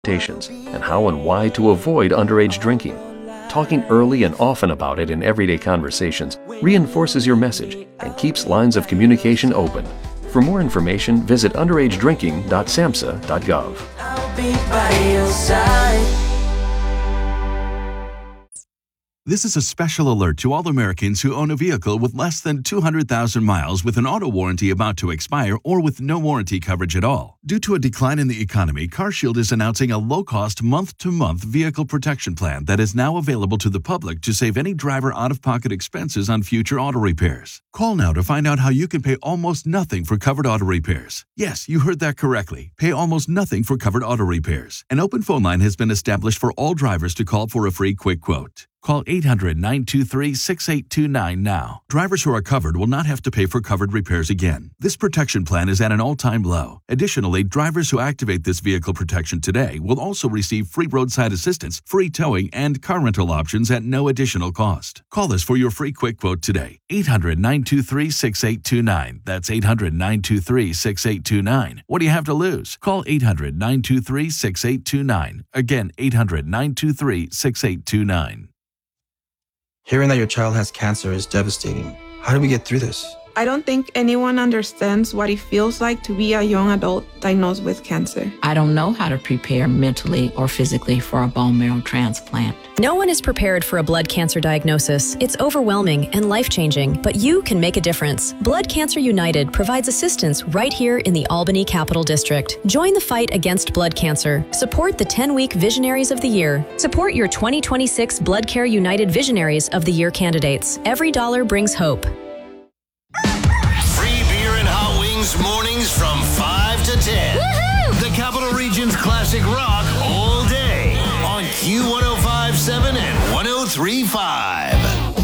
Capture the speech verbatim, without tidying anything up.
and how and why to avoid underage drinking. Talking early and often about it in everyday conversations reinforces your message and keeps lines of communication open. For more information, visit underage drinking dot samhsa dot gov. I'll be by your side. This is a special alert to all Americans who own a vehicle with less than two hundred thousand miles with an auto warranty about to expire or with no warranty coverage at all. Due to a decline in the economy, CarShield is announcing a low-cost month-to-month vehicle protection plan that is now available to the public to save any driver out-of-pocket expenses on future auto repairs. Call now to find out how you can pay almost nothing for covered auto repairs. Yes, you heard that correctly. Pay almost nothing for covered auto repairs. An open phone line has been established for all drivers to call for a free quick quote. Call eight hundred, nine two three, six eight two nine now. Drivers who are covered will not have to pay for covered repairs again. This protection plan is at an all-time low. Additionally, drivers who activate this vehicle protection today will also receive free roadside assistance, free towing, and car rental options at no additional cost. Call us for your free quick quote today. eight hundred, nine two three, six eight two nine. That's eight hundred, nine two three, six eight two nine. What do you have to lose? Call eight hundred, nine two three, six eight two nine. Again, eight hundred, nine two three, six eight two nine. Hearing that your child has cancer is devastating. How do we get through this? I don't think anyone understands what it feels like to be a young adult diagnosed with cancer. I don't know how to prepare mentally or physically for a bone marrow transplant. No one is prepared for a blood cancer diagnosis. It's overwhelming and life-changing, but you can make a difference. Blood Cancer United provides assistance right here in the Albany Capital District. Join the fight against blood cancer. Support the ten-week Visionaries of the Year. Support your twenty twenty-six Blood Care United Visionaries of the Year candidates. Every dollar brings hope. Free beer and hot wings mornings from five to ten. Woohoo! The Capital Region's classic rock all day on Q one oh five point seven and one oh three point five.